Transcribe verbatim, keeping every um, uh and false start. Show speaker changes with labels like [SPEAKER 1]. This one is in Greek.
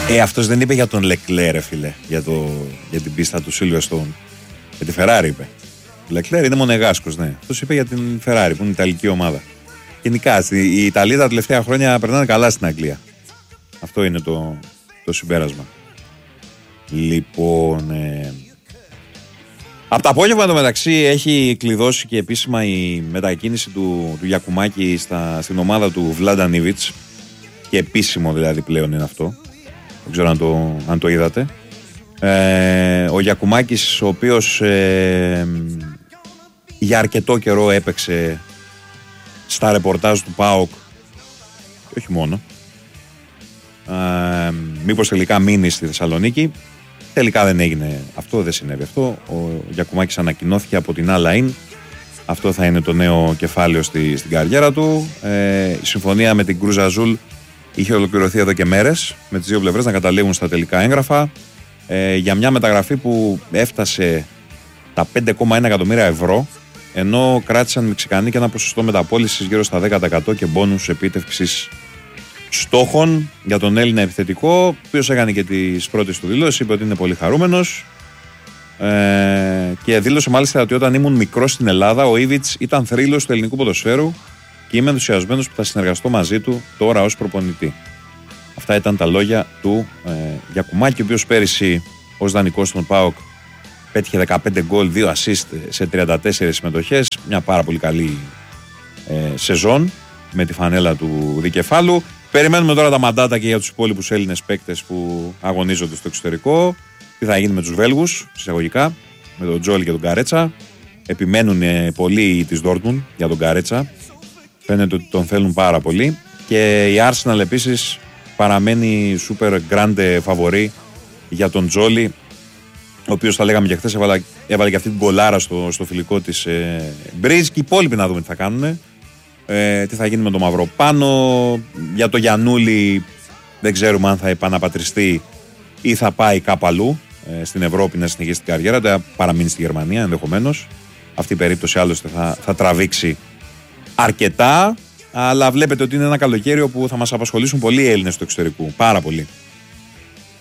[SPEAKER 1] Ε, αυτός δεν είπε για τον Λεκλέρ, ρε φίλε, για, το, για την πίστα του Silverstone. Για τη Ferrari είπε. Ο Λεκλέρ είναι μονεγάσκος, ναι. Αυτός είπε για την Ferrari, που είναι η Ιταλική ομάδα. Γενικά, η Ιταλία τα τελευταία χρόνια περνάνε καλά στην Αγγλία. Αυτό είναι το, το συμπέρασμα. Λοιπόν, ε, από το απόγευμα εντωμεταξύ έχει κλειδώσει και επίσημα η μετακίνηση του, του Γιακουμάκη στα, στην ομάδα του Βλάντα Νίβιτς. Και επίσημο δηλαδή πλέον είναι αυτό. Δεν ξέρω αν το, αν το είδατε. Ε, ο Γιακουμάκης, ο οποίος ε, για αρκετό καιρό έπαιξε στα ρεπορτάζ του ΠΑΟΚ και όχι μόνο. Ε, μήπως τελικά μείνει στη Θεσσαλονίκη. Τελικά δεν έγινε αυτό, δεν συνέβη αυτό. Ο Γιακουμάκης ανακοινώθηκε από την Al-Ain. Αυτό θα είναι το νέο κεφάλαιο στη, στην καριέρα του. Ε, η συμφωνία με την Cruz Azul είχε ολοκληρωθεί εδώ και μέρες, με τις δύο πλευρές να καταλήγουν στα τελικά έγγραφα ε, για μια μεταγραφή που έφτασε τα πέντε κόμμα ένα εκατομμύρια ευρώ, ενώ κράτησαν οι Μεξικανοί και ένα ποσοστό μεταπώλησης γύρω στα δέκα τοις εκατό και μπόνους επίτευξης στόχων για τον Έλληνα επιθετικό, ο οποίος έκανε και τις πρώτες του δηλώσεις, είπε ότι είναι πολύ χαρούμενος ε, και δήλωσε μάλιστα ότι όταν ήμουν μικρός στην Ελλάδα ο Ήβιτς ήταν θρύλος του ελληνικού ποδοσφαίρου και είμαι ενθουσιασμένος που θα συνεργαστώ μαζί του τώρα ως προπονητή. Αυτά ήταν τα λόγια του ε, Γιακουμάκη, ο οποίος πέρυσι ως δανεικός στον ΠΑΟΚ πέτυχε δεκαπέντε γκολ, δύο assist σε τριάντα τέσσερις συμμετοχές. Μια πάρα πολύ καλή ε, σεζόν με τη φανέλα του δικεφάλου. Περιμένουμε τώρα τα μαντάτα και για τους υπόλοιπους Έλληνες παίκτες που αγωνίζονται στο εξωτερικό. Τι θα γίνει με τους Βέλγους, εισαγωγικά, με τον Τζόλι και τον Καρέτσα. Επιμένουν ε, πολλοί της Dortmund για τον Καρέτσα. Φαίνεται ότι τον θέλουν πάρα πολύ. Και η Arsenal επίσης παραμένει super grande φαβορί για τον Τζόλι, ο οποίος θα λέγαμε και χθες έβαλε, έβαλε και αυτή την κολάρα στο, στο φιλικό της ε, Μπρίζ. Και οι υπόλοιποι να δούμε τι θα κάνουν. Ε, τι θα γίνει με τον Μαυροπάνο. Για το Γιαννούλη δεν ξέρουμε αν θα επαναπατριστεί ή θα πάει κάπου αλλού ε, στην Ευρώπη να συνεχίσει την καριέρα. Θα παραμείνει στη Γερμανία ενδεχομένως. Αυτή η περίπτωση άλλωστε θα, θα τραβήξει αρκετά. Αλλά βλέπετε ότι είναι ένα καλοκαίρι όπου θα μας απασχολήσουν πολλοί Έλληνες του εξωτερικού. Πάρα πολύ.